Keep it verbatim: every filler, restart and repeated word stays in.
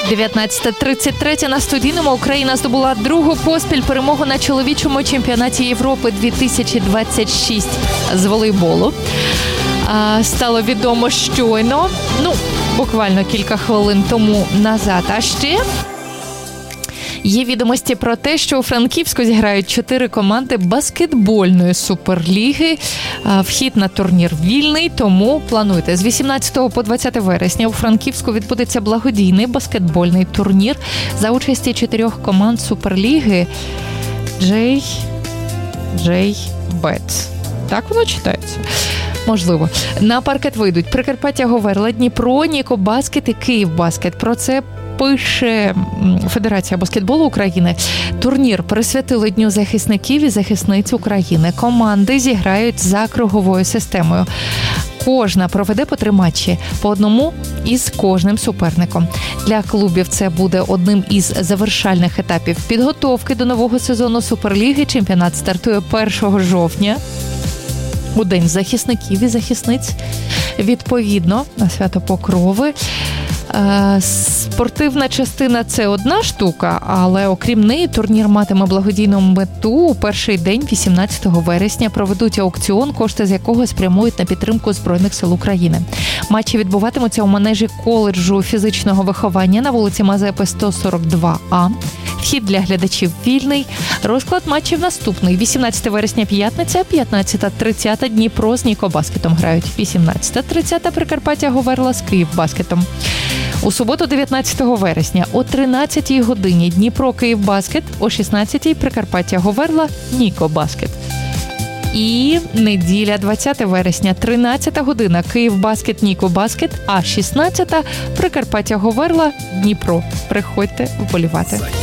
дев'ятнадцята тридцять три на студійному Україна здобула другу поспіль перемогу на чоловічому чемпіонаті Європи дві тисячі двадцять шість з волейболу. Стало відомо щойно, ну, буквально кілька хвилин тому назад. А ще є відомості про те, що у Франківську зіграють чотири команди баскетбольної суперліги. Вхід на турнір вільний, тому плануйте. З вісімнадцятого по двадцяте вересня у Франківську відбудеться благодійний баскетбольний турнір за участі чотирьох команд суперліги Джей Джей Бет. Так воно читається? Можливо. На паркет вийдуть Прикарпаття Говерла, Дніпро, Нікобаскет і Київбаскет. Про це пише Федерація баскетболу України. Турнір присвятили Дню захисників і захисниць України. Команди зіграють за круговою системою. Кожна проведе по три матчі, по одному із кожним суперником. Для клубів це буде одним із завершальних етапів підготовки до нового сезону Суперліги. Чемпіонат стартує першого жовтня. У День захисників і захисниць, відповідно, на Свято Покрови. Спортивна частина – це одна штука, але окрім неї турнір матиме благодійну мету. У перший день, вісімнадцятого вересня, проведуть аукціон, кошти з якого спрямують на підтримку Збройних сил України. Матчі відбуватимуться у манежі коледжу фізичного виховання на вулиці Мазепи сто сорок два А. Вхід для глядачів вільний. Розклад матчів наступний. вісімнадцятого вересня п'ятниця, п'ятнадцята тридцята Дніпро з Нікобаскетом грають. вісімнадцята тридцята Прикарпаття Говерла з Київбаскетом. У суботу, дев'ятнадцятого вересня, о тринадцятій годині Дніпро Київбаскет, о шістнадцятій Прикарпаття Говерла Нікобаскет. І неділя, двадцятого вересня, тринадцята година Київбаскет Нікобаскет, а шістнадцята Прикарпаття Говерла Дніпро. Приходьте вболівати.